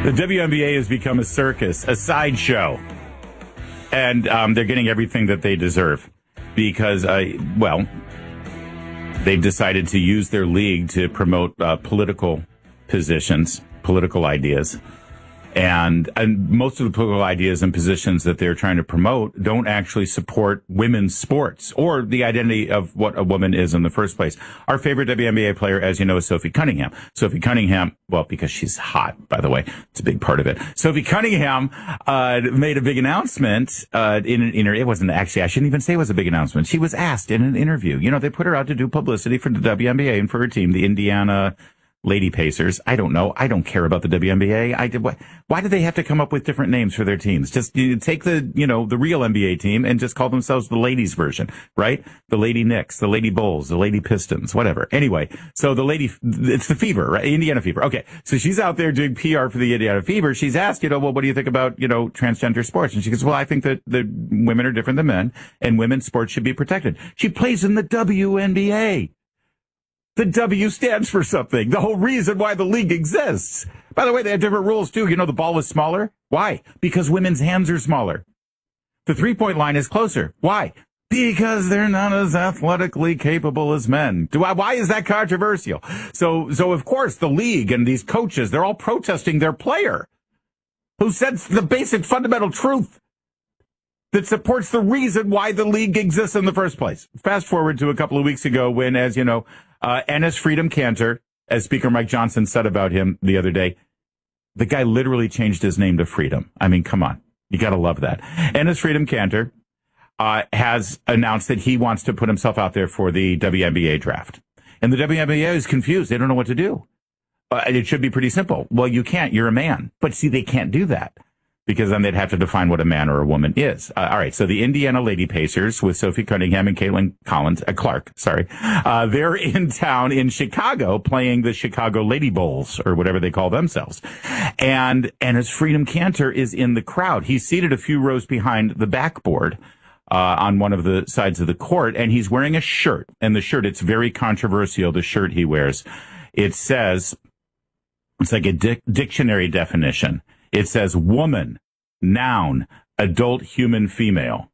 The WNBA has become a circus, a sideshow, and they're getting everything that they deserve because, they've decided to use their league to promote political positions, political ideas. And most of the political ideas and positions that they're trying to promote don't actually support women's sports or the identity of what a woman is in the first place. Our favorite WNBA player, as you know, is Sophie Cunningham. Sophie Cunningham, well, because she's hot, by the way. It's a big part of it. Sophie Cunningham made a big announcement it wasn't actually, I shouldn't even say it was a big announcement. She was asked in an interview. You know, they put her out to do publicity for the WNBA and for her team, the Indiana Lady Pacers. I don't know. I don't care about the WNBA. Why do they have to come up with different names for their teams? Just take the real NBA team and just call themselves the ladies version, right? The Lady Knicks, the Lady Bulls, the Lady Pistons, whatever. Anyway, so it's the Fever, right? Indiana Fever. Okay. So she's out there doing PR for the Indiana Fever. She's asked, what do you think about, transgender sports? And she goes, well, I think that the women are different than men and women's sports should be protected. She plays in the WNBA. The W stands for something. The whole reason why the league exists. By the way, they have different rules, too. The ball is smaller. Why? Because women's hands are smaller. The three-point line is closer. Why? Because they're not as athletically capable as men. Why is that controversial? So of course, the league and these coaches, they're all protesting their player who said the basic fundamental truth that supports the reason why the league exists in the first place. Fast forward to a couple of weeks ago when, as you know, Enes Freedom Kanter, as Speaker Mike Johnson said about him the other day, the guy literally changed his name to Freedom. I mean, come on. You got to love that. Enes Freedom Kanter has announced that he wants to put himself out there for the WNBA draft. And the WNBA is confused. They don't know what to do. It should be pretty simple. Well, you can't. You're a man. But see, they can't do that, because then they'd have to define what a man or a woman is. All right, so the Indiana Lady Pacers with Sophie Cunningham and Caitlin Clark, they're in town in Chicago playing the Chicago Lady Bulls, or whatever they call themselves. And as Freedom Kanter is in the crowd, he's seated a few rows behind the backboard on one of the sides of the court, and he's wearing a shirt. And the shirt, it's very controversial, the shirt he wears. It says, it's like a dictionary definition. It says woman, noun, adult human female.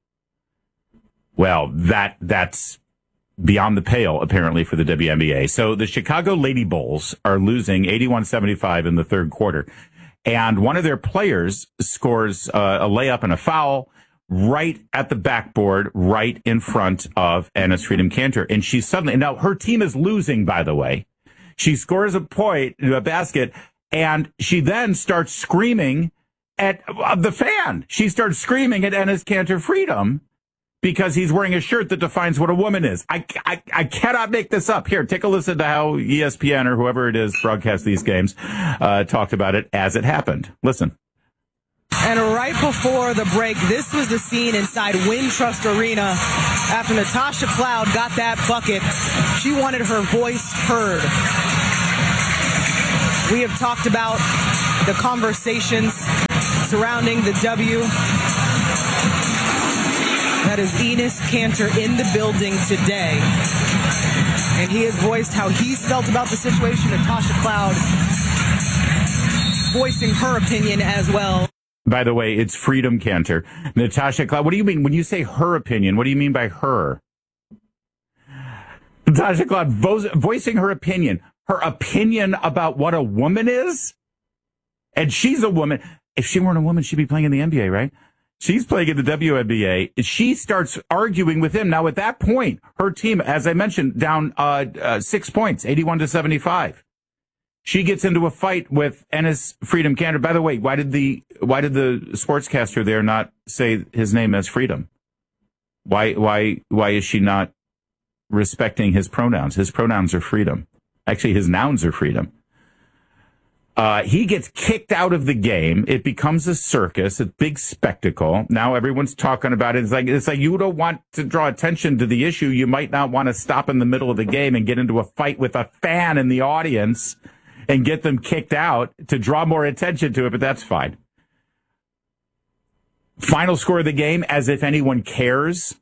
Well, that's beyond the pale, apparently, for the WNBA. So the Chicago Lady Bulls are losing 81-75 in the third quarter. And one of their players scores a layup and a foul right at the backboard, right in front of Enes Freedom Kanter. And she's suddenly, now her team is losing, by the way. She scores a basket, and she then starts screaming at the fan. She starts screaming at Enes Kanter Freedom because he's wearing a shirt that defines what a woman is. I cannot make this up. Here, take a listen to how ESPN or whoever it is broadcast these games talked about it as it happened. Listen. And right before the break, this was the scene inside Wintrust Arena after Natasha Cloud got that bucket. She wanted her voice heard. We have talked about the conversations surrounding the W. That is Enes Kanter in the building today. And he has voiced how he's felt about the situation. Natasha Cloud voicing her opinion as well. By the way, it's Freedom Kanter. Natasha Cloud, what do you mean? When you say her opinion, what do you mean by her? Natasha Cloud voicing her opinion. Her opinion about what a woman is? And she's a woman. If she weren't a woman, she'd be playing in the NBA, right? She's playing in the WNBA. She starts arguing with him. Now, at that point, her team, as I mentioned, down 6 points, 81-75. She gets into a fight with Enes Freedom Kanter. By the way, why did the sportscaster there not say his name as Freedom? Why is she not respecting his pronouns? His pronouns are Freedom. Actually, his nouns are Freedom. He gets kicked out of the game. It becomes a circus, a big spectacle. Now everyone's talking about it. It's like you don't want to draw attention to the issue. You might not want to stop in the middle of the game and get into a fight with a fan in the audience and get them kicked out to draw more attention to it, but that's fine. Final score of the game, as if anyone cares.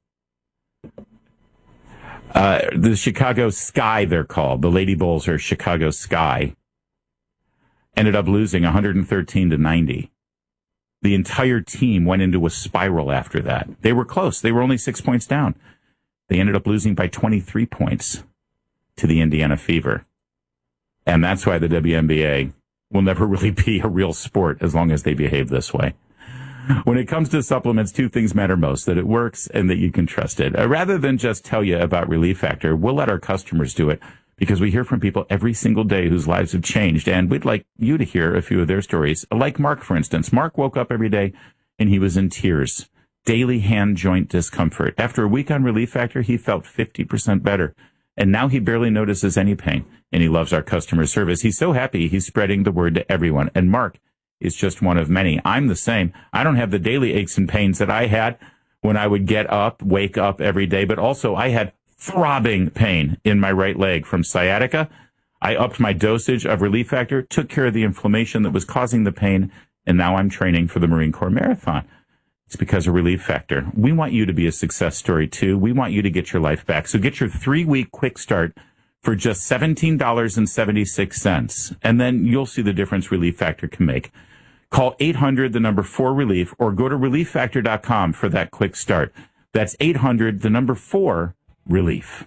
The Chicago Sky, they're called. The Lady Bulls are Chicago Sky. ended up losing 113-90. The entire team went into a spiral after that. They were close. They were only 6 points down. They ended up losing by 23 points to the Indiana Fever. And that's why the WNBA will never really be a real sport as long as they behave this way. When it comes to supplements, two things matter most, that it works and that you can trust it. Rather than just tell you about Relief Factor, we'll let our customers do it because we hear from people every single day whose lives have changed. And we'd like you to hear a few of their stories. Like Mark, for instance. Mark woke up every day and he was in tears. Daily hand joint discomfort. After a week on Relief Factor, he felt 50% better. And now he barely notices any pain. And he loves our customer service. He's so happy he's spreading the word to everyone. And Mark is just one of many. I'm the same. I don't have the daily aches and pains that I had when I would get up, wake up every day. But also I had throbbing pain in my right leg from sciatica. I upped my dosage of Relief Factor, took care of the inflammation that was causing the pain. And now I'm training for the Marine Corps Marathon. It's because of Relief Factor. We want you to be a success story, too. We want you to get your life back. So get your 3-week quick start for just $17.76. And then you'll see the difference Relief Factor can make. Call 800-4RELIEF or go to ReliefFactor.com for that quick start. That's 800-4RELIEF.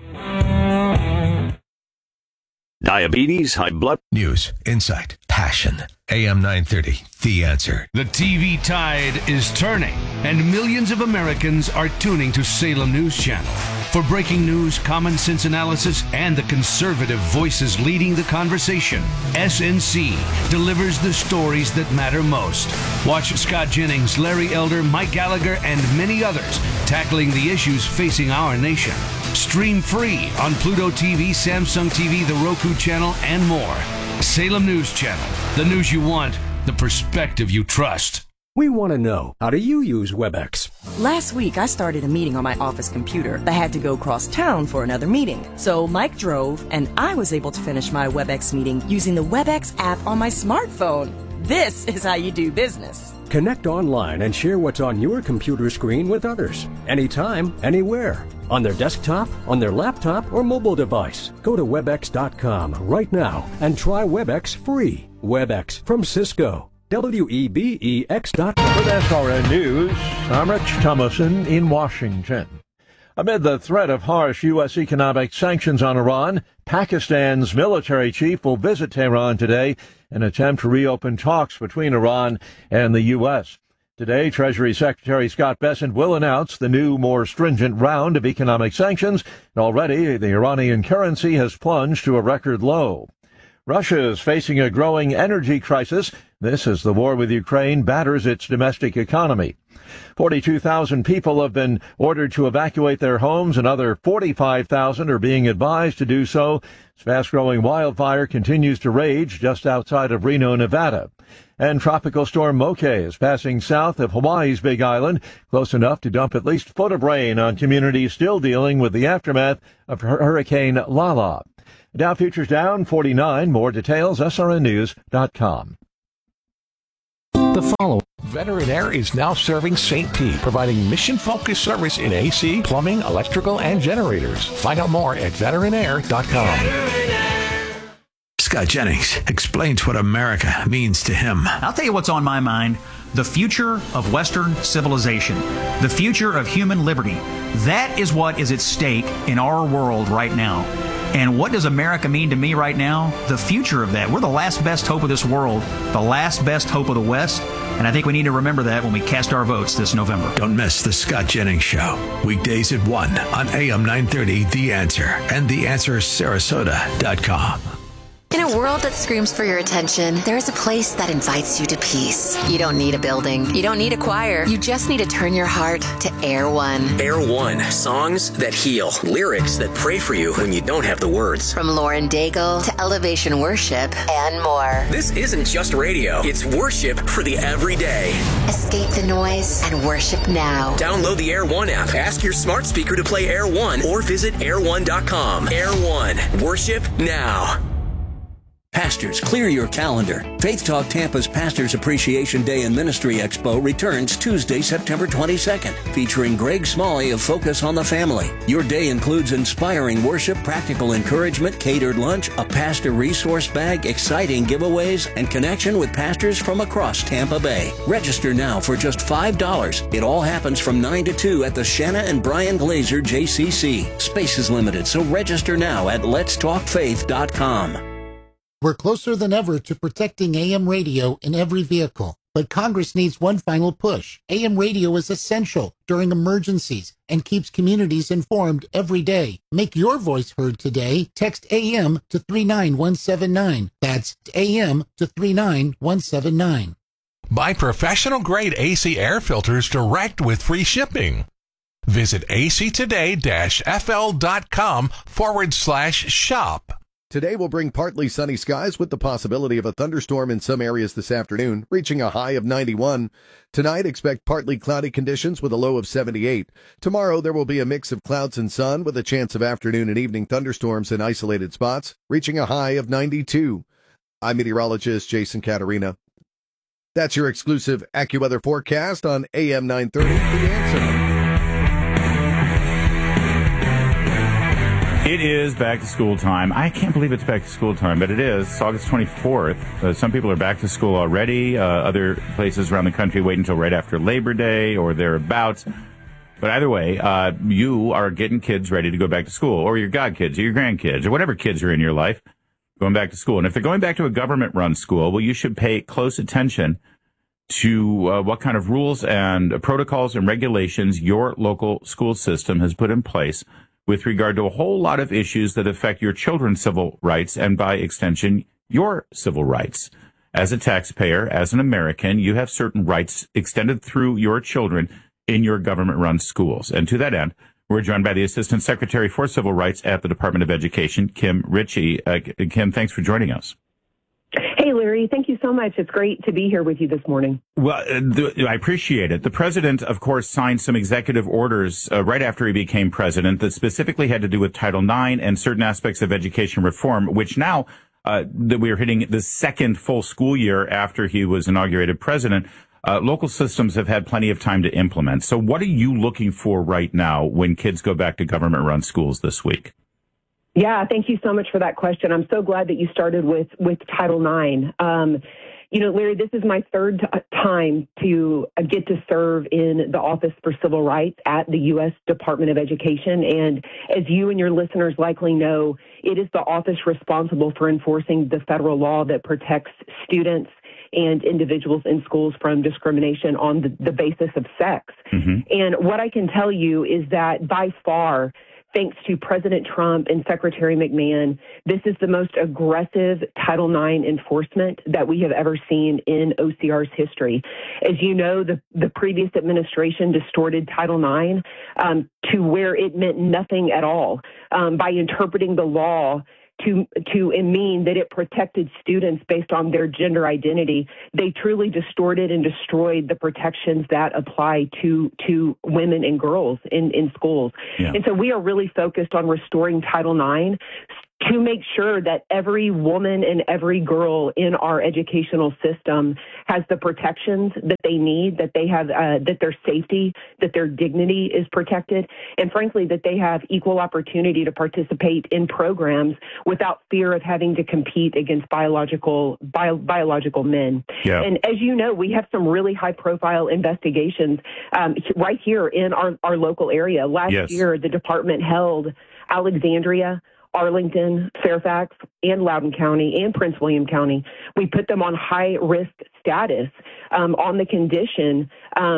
Diabetes, high blood. News, insight, passion. AM 930, The Answer. The TV tide is turning, and millions of Americans are tuning to Salem News Channel. For breaking news, common sense analysis, and the conservative voices leading the conversation, SNC delivers the stories that matter most. Watch Scott Jennings, Larry Elder, Mike Gallagher, and many others tackling the issues facing our nation. Stream free on Pluto TV, Samsung TV, the Roku channel, and more. Salem News Channel. The news you want, the perspective you trust. We want to know, how do you use WebEx? Last week, I started a meeting on my office computer. I had to go cross town for another meeting. So Mike drove, and I was able to finish my WebEx meeting using the WebEx app on my smartphone. This is how you do business. Connect online and share what's on your computer screen with others. Anytime, anywhere. On their desktop, on their laptop, or mobile device. Go to WebEx.com right now and try WebEx free. WebEx from Cisco. WEBEX.com. With SRN News, I'm Rich Thomason in Washington. Amid the threat of harsh U.S. economic sanctions on Iran, Pakistan's military chief will visit Tehran today in an attempt to reopen talks between Iran and the U.S. Today, Treasury Secretary Scott Bessent will announce the new, more stringent round of economic sanctions. And already, the Iranian currency has plunged to a record low. Russia is facing a growing energy crisis. This as the war with Ukraine batters its domestic economy. 42,000 people have been ordered to evacuate their homes. Another 45,000 are being advised to do so. This fast-growing wildfire continues to rage just outside of Reno, Nevada. And Tropical Storm Moke is passing south of Hawaii's Big Island, close enough to dump at least a foot of rain on communities still dealing with the aftermath of Hurricane Lala. Dow futures down 49. More details, srnnews.com. The following. Veteran Air is now serving St. Pete, providing mission-focused service in AC, plumbing, electrical, and generators. Find out more at veteranair.com. Scott Jennings explains what America means to him. I'll tell you what's on my mind. The future of Western civilization. The future of human liberty. That is what is at stake in our world right now. And what does America mean to me right now? The future of that. We're the last best hope of this world, the last best hope of the West, and I think we need to remember that when we cast our votes this November. Don't miss the Scott Jennings Show, weekdays at 1 on AM 930, The Answer, and TheAnswerSarasota.com. In a world that screams for your attention, there is a place that invites you to peace. You don't need a building. You don't need a choir. You just need to turn your heart to Air One. Air One. Songs that heal. Lyrics that pray for you when you don't have the words. From Lauren Daigle to Elevation Worship and more. This isn't just radio. It's worship for the everyday. Escape the noise and worship now. Download the Air One app. Ask your smart speaker to play Air One or visit air1.com. Air One. Worship now. Pastors, clear your calendar. Faith Talk Tampa's Pastors Appreciation Day and Ministry Expo returns Tuesday, September 22nd, featuring Greg Smalley of Focus on the Family. Your day includes inspiring worship, practical encouragement, catered lunch, a pastor resource bag, exciting giveaways, and connection with pastors from across Tampa Bay. Register now for just $5. It all happens from 9 to 2 at the Shanna and Brian Glazer JCC. Space is limited, so register now at letstalkfaith.com. We're closer than ever to protecting AM radio in every vehicle. But Congress needs one final push. AM radio is essential during emergencies and keeps communities informed every day. Make your voice heard today. Text AM to 39179. That's AM to 39179. Buy professional-grade AC air filters direct with free shipping. Visit actoday-fl.com/shop. Today will bring partly sunny skies with the possibility of a thunderstorm in some areas this afternoon, reaching a high of 91. Tonight, expect partly cloudy conditions with a low of 78. Tomorrow, there will be a mix of clouds and sun with a chance of afternoon and evening thunderstorms in isolated spots, reaching a high of 92. I'm meteorologist Jason Caterina. That's your exclusive AccuWeather forecast on AM 930, The Answer. It is back to school time. I can't believe it's back to school time, but it is. It's August 24th. Some people are back to school already. Other places around the country wait until right after Labor Day or thereabouts. But either way, you are getting kids ready to go back to school, or your godkids or your grandkids or whatever kids are in your life going back to school. And if they're going back to a government-run school, well, you should pay close attention to what kind of rules and protocols and regulations your local school system has put in place with regard to a whole lot of issues that affect your children's civil rights and, by extension, your civil rights. As a taxpayer, as an American, you have certain rights extended through your children in your government-run schools. And to that end, we're joined by the Assistant Secretary for Civil Rights at the Department of Education, Kim Ritchie. Kim, thanks for joining us. Hey, Larry, thank you so much. It's great to be here with you this morning. Well, I appreciate it. The president, of course, signed some executive orders right after he became president that specifically had to do with Title IX and certain aspects of education reform, which now that we are hitting the second full school year after he was inaugurated president, local systems have had plenty of time to implement. So what are you looking for right now when kids go back to government-run schools this week? Yeah, thank you so much for that question. I'm so glad that you started with Title IX. Larry, this is my third time to get to serve in the Office for Civil Rights at the U.S. Department of Education. And as you and your listeners likely know, it is the office responsible for enforcing the federal law that protects students and individuals in schools from discrimination on the basis of sex. Mm-hmm. And what I can tell you is that by far, thanks to President Trump and Secretary McMahon, this is the most aggressive Title IX enforcement that we have ever seen in OCR's history. As you know, the previous administration distorted Title IX to where it meant nothing at all by interpreting the law to mean that it protected students based on their gender identity. They truly distorted and destroyed the protections that apply to women and girls in schools. Yeah. And so we are really focused on restoring Title IX to make sure that every woman and every girl in our educational system has the protections that they need, that they have, that their safety, that their dignity is protected, and frankly, that they have equal opportunity to participate in programs without fear of having to compete against biological men. Yeah. And as you know, we have some really high-profile investigations right here in our local area. Last year, the department held Alexandria, Arlington, Fairfax, and Loudoun County, and Prince William County. We put them on high-risk status on the condition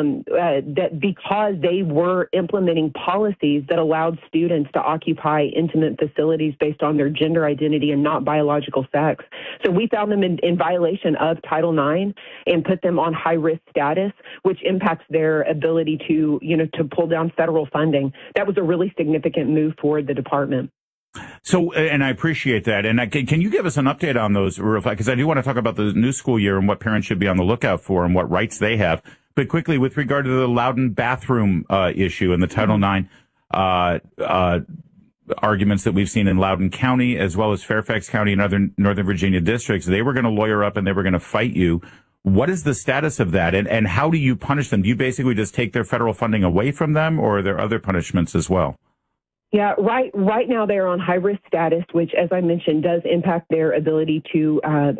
that because they were implementing policies that allowed students to occupy intimate facilities based on their gender identity and not biological sex. So we found them in violation of Title IX and put them on high-risk status, which impacts their ability to pull down federal funding. That was a really significant move for the department. So, and I appreciate that. And can you give us an update on those real fast? Because I do want to talk about the new school year and what parents should be on the lookout for and what rights they have. But quickly, with regard to the Loudoun bathroom issue and the Title IX arguments that we've seen in Loudoun County as well as Fairfax County and other Northern Virginia districts. They were going to lawyer up and they were going to fight you. What is the status of that, and how do you punish them? Do you basically just take their federal funding away from them, or are there other punishments as well? Yeah, right now they're on high risk status, which, as I mentioned, does impact their ability to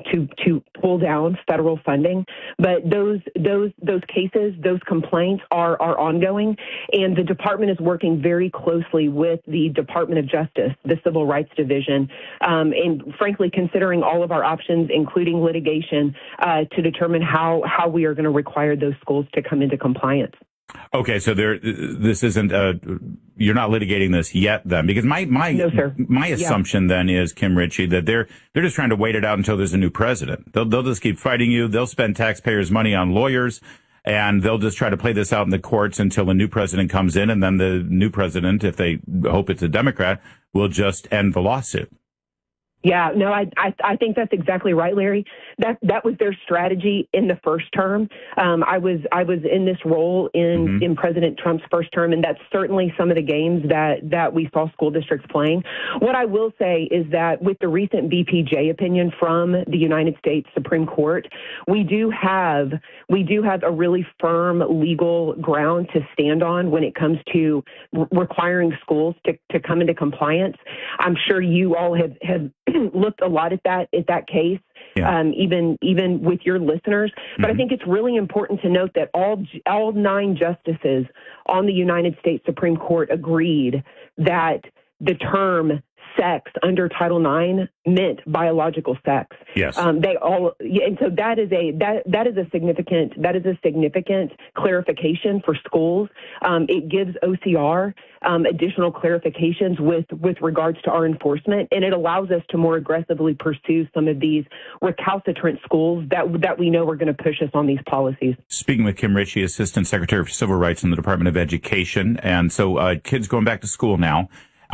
pull down federal funding. But those cases, those complaints are ongoing, and the department is working very closely with the Department of Justice, the Civil Rights Division, and frankly, considering all of our options, including litigation, to determine how we are going to require those schools to come into compliance. Okay, so this isn't you're not litigating this yet, then, because my assumption then is, Kim Ritchie, that they're just trying to wait it out until there's a new president. They'll just keep fighting you. They'll spend taxpayers' money on lawyers, and they'll just try to play this out in the courts until a new president comes in, and then the new president, if they hope it's a Democrat, will just end the lawsuit. Yeah, no, I think that's exactly right, Larry. That was their strategy in the first term. I was in this role in President Trump's first term, and that's certainly some of the games that we saw school districts playing. What I will say is that with the recent BPJ opinion from the United States Supreme Court, we do have a really firm legal ground to stand on when it comes to requiring schools to come into compliance. I'm sure you all have looked a lot at that case, even with your listeners. But I think it's really important to note that all 9 justices on the United States Supreme Court agreed that the term sex under Title IX meant biological sex. Yes. And so that is a significant clarification for schools. It gives OCR additional clarifications with regards to our enforcement, and it allows us to more aggressively pursue some of these recalcitrant schools that we know are going to push us on these policies. Speaking with Kim Ritchie, Assistant Secretary for Civil Rights in the Department of Education, and so kids going back to school now.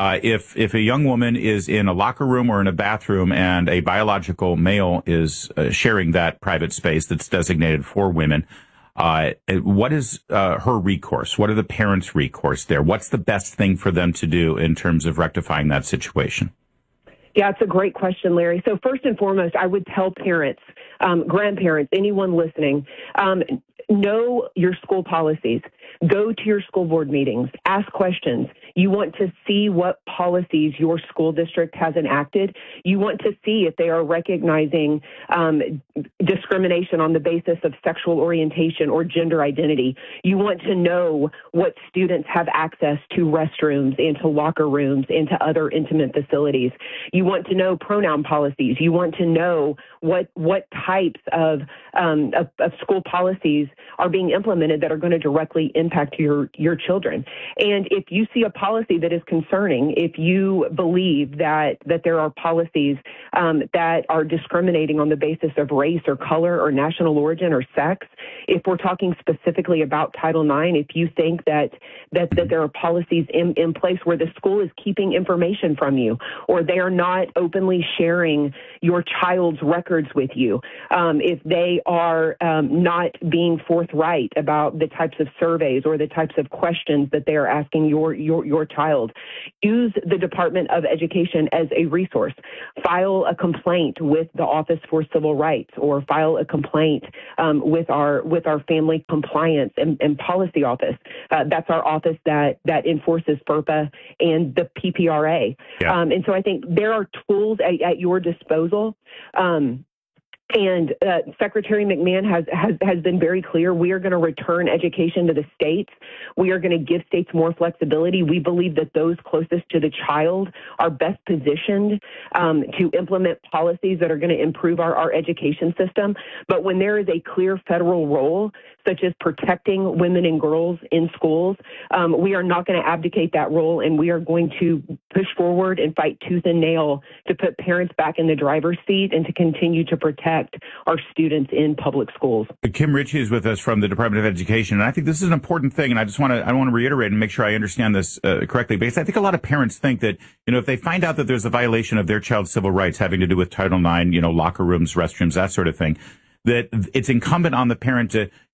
If a young woman is in a locker room or in a bathroom and a biological male is sharing that private space that's designated for women, what is her recourse? What are the parents' recourse there? What's the best thing for them to do in terms of rectifying that situation? Yeah, it's a great question, Larry. So first and foremost, I would tell parents, grandparents, anyone listening, know your school policies. Go to your school board meetings. Ask questions. You want to see what policies your school district has enacted. You want to see if they are recognizing discrimination on the basis of sexual orientation or gender identity. You want to know what students have access to restrooms and to locker rooms and to other intimate facilities. You want to know pronoun policies. You want to know what types of school policies are being implemented that are going to directly impact your children. And if you see a policy that is concerning, if you believe that there are policies that are discriminating on the basis of race or color or national origin or sex, if we're talking specifically about Title IX, if you think that there are policies in place where the school is keeping information from you, or they are not openly sharing your child's records with you, if they are not being forthright about the types of surveys or the types of questions that they are asking your child, use the Department of Education as a resource. File a complaint with the Office for Civil Rights, or file a complaint with our Family Compliance and Policy Office. That's our office that enforces FERPA and the PPRA. Yeah. And so I think there are tools at your disposal. And Secretary McMahon has been very clear. We are going to return education to the states. We are going to give states more flexibility. We believe that those closest to the child are best positioned to implement policies that are going to improve our education system. But when there is a clear federal role, such as protecting women and girls in schools, we are not going to abdicate that role, and we are going to push forward and fight tooth and nail to put parents back in the driver's seat and to continue to protect our students in public schools. Kim Ritchie is with us from the Department of Education, and I think this is an important thing, and I want to reiterate and make sure I understand this correctly, because I think a lot of parents think that, if they find out that there's a violation of their child's civil rights having to do with Title IX, locker rooms, restrooms, that sort of thing, that it's incumbent on the parent to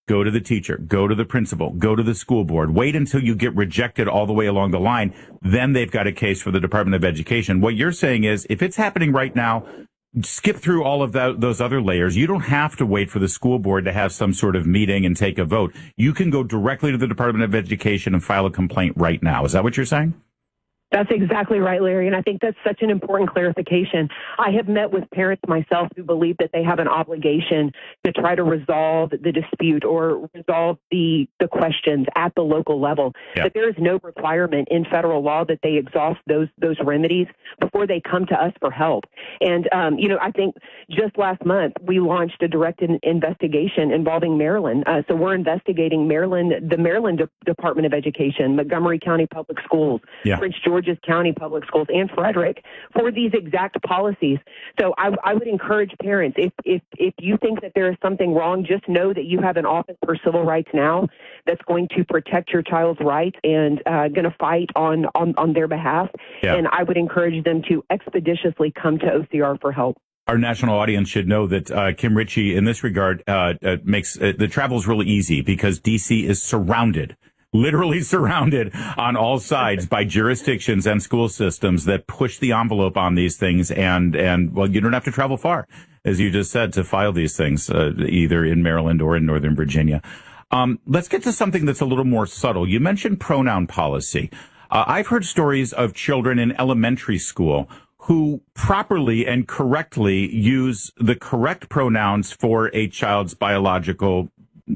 Go to the teacher, go to the principal, go to the school board. Wait until you get rejected all the way along the line. Then they've got a case for the Department of Education. What you're saying is, if it's happening right now, skip through all of those other layers. You don't have to wait for the school board to have some sort of meeting and take a vote. You can go directly to the Department of Education and file a complaint right now. Is that what you're saying? That's exactly right, Larry, and I think that's such an important clarification. I have met with parents myself who believe that they have an obligation to try to resolve the dispute or resolve the questions at the local level. Yeah. But there is no requirement in federal law that they exhaust those remedies before they come to us for help. And, I think just last month we launched a direct investigation involving Maryland. So we're investigating the Maryland Department of Education, Montgomery County Public Schools, Prince George's County Public Schools, and Frederick for these exact policies. So I would encourage parents, if you think that there is something wrong, just know that you have an Office for Civil Rights now that's going to protect your child's rights and going to fight on their behalf. Yeah. And I would encourage them to expeditiously come to OCR for help. Our national audience should know that Kim Ritchie, in this regard, makes the travels really easy because D.C. is literally surrounded on all sides by jurisdictions and school systems that push the envelope on these things. And well, you don't have to travel far, as you just said, to file these things, either in Maryland or in Northern Virginia. Let's get to something that's a little more subtle. You mentioned pronoun policy. I've heard stories of children in elementary school who properly and correctly use the correct pronouns for a child's biological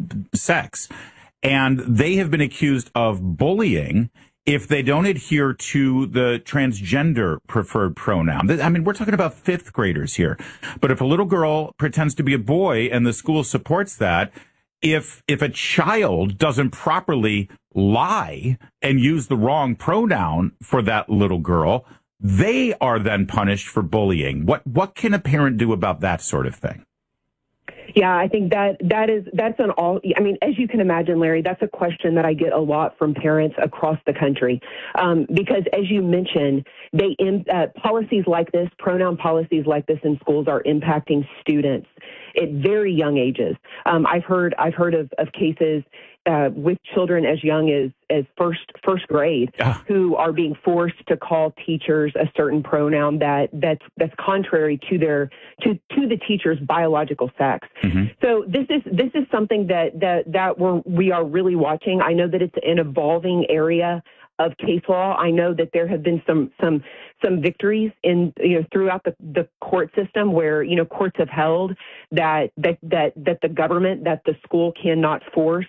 sex. And they have been accused of bullying if they don't adhere to the transgender preferred pronoun. I mean, we're talking about fifth graders here. But if a little girl pretends to be a boy and the school supports that, if a child doesn't properly lie and use the wrong pronoun for that little girl, they are then punished for bullying. What can a parent do about that sort of thing? Yeah, I think that's an all. I mean, as you can imagine, Larry, that's a question that I get a lot from parents across the country, because as you mentioned, policies like this, pronoun policies like this in schools are impacting students at very young ages. I've heard of cases with children as young as first grade who are being forced to call teachers a certain pronoun that's contrary to the teacher's biological sex. Mm-hmm. So this is something that we are really watching. I know that it's an evolving area of case law. I know that there have been some victories in throughout the court system where courts have held that the government, that the school cannot force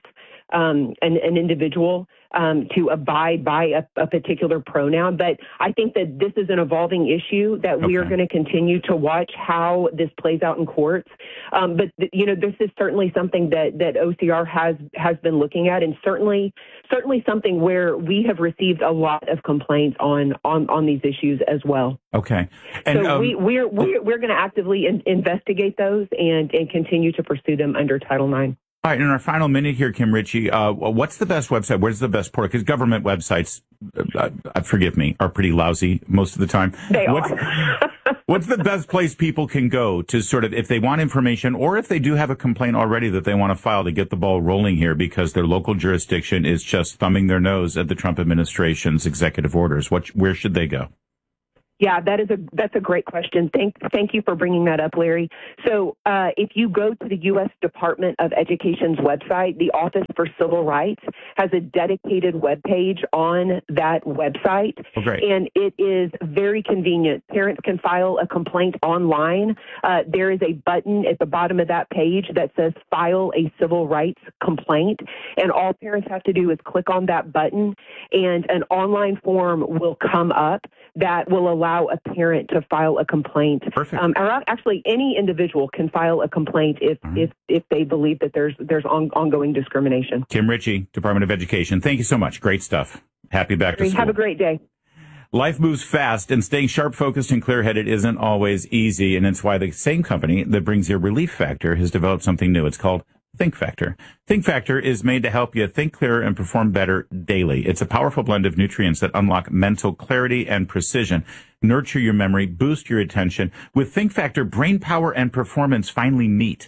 an individual to abide by a particular pronoun. But I think that this is an evolving issue that we are going to continue to watch how this plays out in courts. But this is certainly something that OCR has been looking at, and certainly something where we have received a lot of complaints on these issues as well. Okay. And so we're going to actively investigate those and continue to pursue them under Title IX. All right, in our final minute here, Kim Ritchie, what's the best website? Where's the best portal? Because government websites, forgive me, are pretty lousy most of the time. They are. What's the best place people can go to sort of, if they want information or if they do have a complaint already that they want to file to get the ball rolling here because their local jurisdiction is just thumbing their nose at the Trump administration's executive orders? Where should they go? Yeah, that's a great question. Thank you for bringing that up, Larry. So if you go to the U.S. Department of Education's website, the Office for Civil Rights has a dedicated webpage on that website. Oh, great. And it is very convenient. Parents can file a complaint online. There is a button at the bottom of that page that says File a Civil Rights Complaint. And all parents have to do is click on that button, and an online form will come up that will allow a parent to file a complaint. Perfect. Or actually, any individual can file a complaint if they believe that there's ongoing discrimination. Kim Ritchie, Department of Education. Thank you so much. Great stuff. Happy back to school. Have a great day. Life moves fast, and staying sharp, focused, and clear-headed isn't always easy, and it's why the same company that brings you Relief Factor has developed something new. It's called Think Factor. Think Factor is made to help you think clearer and perform better daily. It's a powerful blend of nutrients that unlock mental clarity and precision, nurture your memory, boost your attention. With Think Factor, brain power and performance finally meet.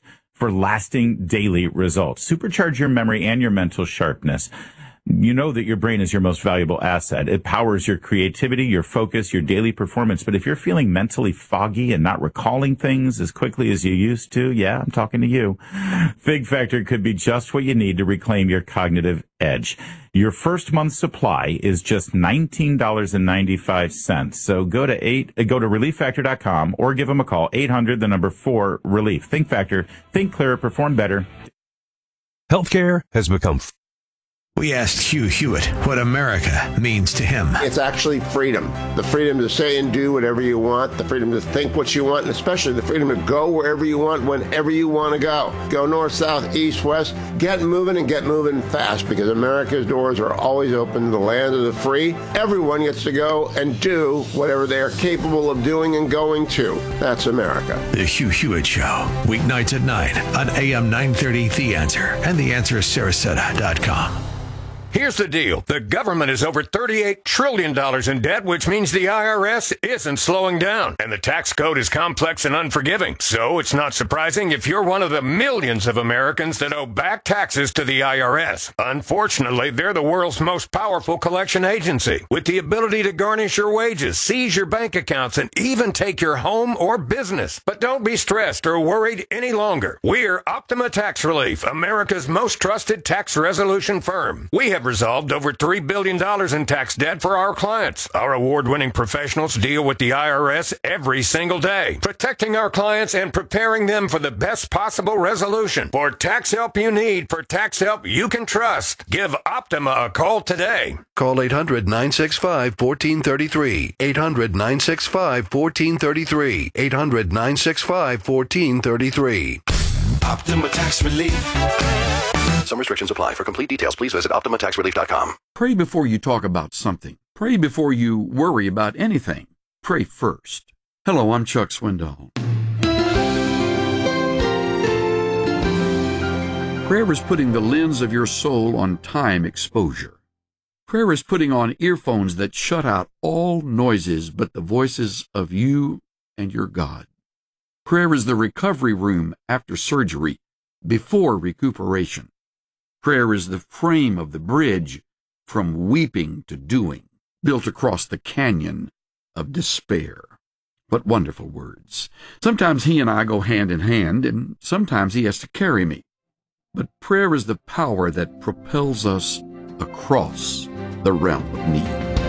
for lasting daily results. Supercharge your memory and your mental sharpness. You know that your brain is your most valuable asset. It powers your creativity, your focus, your daily performance. But if you're feeling mentally foggy and not recalling things as quickly as you used to, yeah, I'm talking to you. Fig Factor could be just what you need to reclaim your cognitive edge. Your first month's supply is just $19.95. So go to relieffactor.com or give them a call, 800-4-RELIEF. Think Factor, think clearer, perform better. Healthcare has become... We asked Hugh Hewitt what America means to him. It's actually freedom. The freedom to say and do whatever you want, the freedom to think what you want, and especially the freedom to go wherever you want, whenever you want to go. Go north, south, east, west. Get moving and get moving fast, because America's doors are always open to the land of the free. Everyone gets to go and do whatever they are capable of doing and going to. That's America. The Hugh Hewitt Show, weeknights at 9 on AM 930 The Answer and TheAnswerSarasota.com. Here's the deal. The government is over $38 trillion in debt, which means the IRS isn't slowing down. And the tax code is complex and unforgiving. So it's not surprising if you're one of the millions of Americans that owe back taxes to the IRS. Unfortunately, they're the world's most powerful collection agency, with the ability to garnish your wages, seize your bank accounts, and even take your home or business. But don't be stressed or worried any longer. We're Optima Tax Relief, America's most trusted tax resolution firm. We have resolved over $3 billion in tax debt for our clients. Our award-winning professionals deal with the IRS every single day, protecting our clients and preparing them for the best possible resolution. For tax help you need, for tax help you can trust, give Optima a call today. Call 800-965-1433. 800-965-1433. 800-965-1433. Optima Tax Relief. Some restrictions apply. For complete details, please visit OptimaTaxRelief.com. Pray before you talk about something. Pray before you worry about anything. Pray first. Hello, I'm Chuck Swindoll. Prayer is putting the lens of your soul on time exposure. Prayer is putting on earphones that shut out all noises but the voices of you and your God. Prayer is the recovery room after surgery, before recuperation. Prayer is the frame of the bridge from weeping to doing, built across the canyon of despair. What wonderful words. Sometimes he and I go hand in hand, and sometimes he has to carry me. But prayer is the power that propels us across the realm of need.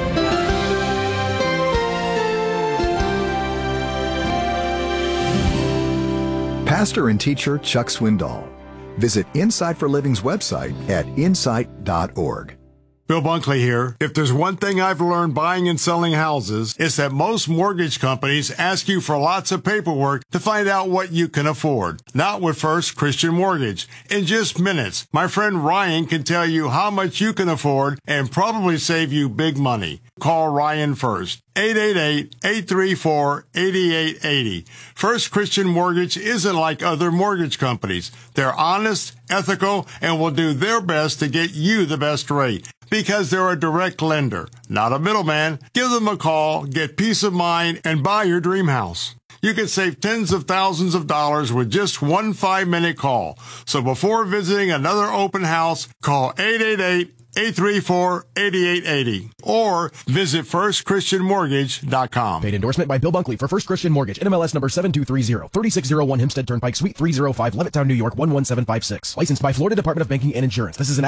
Pastor and teacher Chuck Swindoll. Visit Insight for Living's website at insight.org. Bill Bunkley here. If there's one thing I've learned buying and selling houses, it's that most mortgage companies ask you for lots of paperwork to find out what you can afford. Not with First Christian Mortgage. In just minutes, my friend Ryan can tell you how much you can afford and probably save you big money. Call Ryan first. 888-834-8880. First Christian Mortgage isn't like other mortgage companies. They're honest, ethical, and will do their best to get you the best rate. Because they're a direct lender, not a middleman. Give them a call, get peace of mind, and buy your dream house. You can save tens of thousands of dollars with just one 5-minute call. So before visiting another open house, call 888-834-8880 or visit firstchristianmortgage.com. Paid endorsement by Bill Bunkley for First Christian Mortgage, NMLS number 7230, 3601 Hempstead Turnpike, Suite 305, Levittown, New York 11756. Licensed by Florida Department of Banking and Insurance. This is an